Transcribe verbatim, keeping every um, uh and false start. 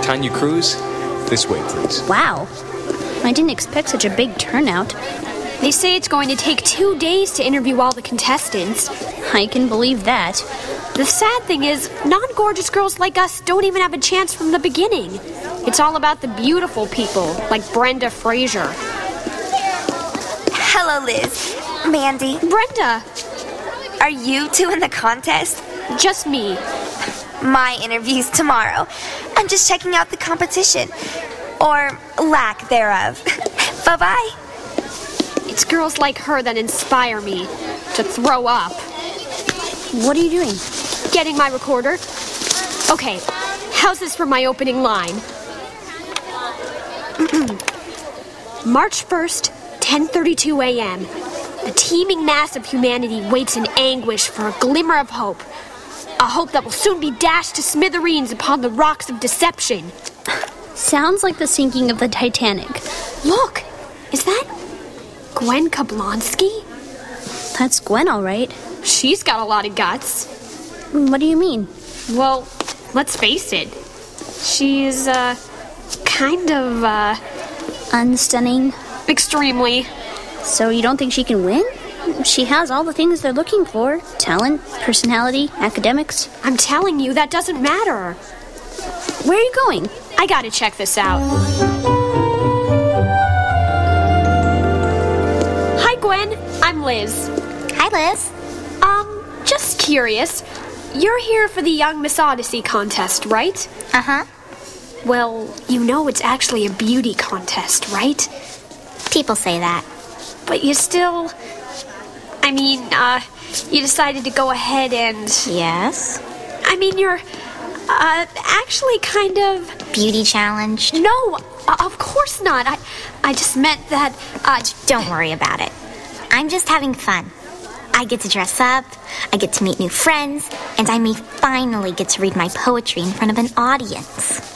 Tanya Cruz, this way, please. Wow. I didn't expect such a big turnout. They say it's going to take two days to interview all the contestants. I can believe that. The sad thing is, non-gorgeous girls like us don't even have a chance from the beginning. It's all about the beautiful people, like Brenda Fraser. Hello, Liz. Mandy. Brenda! Are you two in the contest? Just me. My interview's tomorrow. I'm just checking out the competition. Or lack thereof. Bye-bye. It's girls like her that inspire me to throw up. What are you doing? Getting my recorder. Okay, how's this for my opening line? March first, ten thirty-two a.m. The teeming mass of humanity waits in anguish for a glimmer of hope. A hope that will soon be dashed to smithereens upon the rocks of deception. Sounds like the sinking of the Titanic. Look! Is that Gwen Kablonsky? That's Gwen, all right. She's got a lot of guts. What do you mean? Well, let's face it. She's, uh, kind of, uh... Unstunning? Extremely. So you don't think she can win? She has all the things they're looking for. Talent, personality, academics. I'm telling you, that doesn't matter. Where are you going? I gotta check this out. Hi, Gwen. I'm Liz. Hi, Liz. Um, just curious. You're here for the Young Miss Odyssey contest, right? Uh-huh. Well, you know it's actually a beauty contest, right? People say that. But you still... I mean, uh, you decided to go ahead and... Yes? I mean, you're, uh, actually kind of... Beauty challenged? No, uh, of course not. I, I just meant that, uh... Don't worry about it. I'm just having fun. I get to dress up, I get to meet new friends, and I may finally get to read my poetry in front of an audience.